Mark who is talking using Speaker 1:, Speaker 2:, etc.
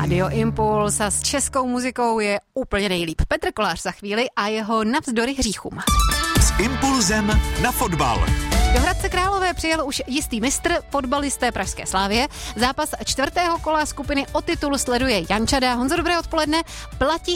Speaker 1: Rádio Impuls a s českou muzikou je úplně nejlíp. Petr Kolář za chvíli a jeho Navzdory hříchům.
Speaker 2: S Impulzem na fotbal.
Speaker 1: Do Hradce Králové přijel už jistý mistr, fotbalisté pražské Slávie. Zápas čtvrtého kola skupiny o titul sleduje Jan Čada. Honzo, dobré odpoledne. Platí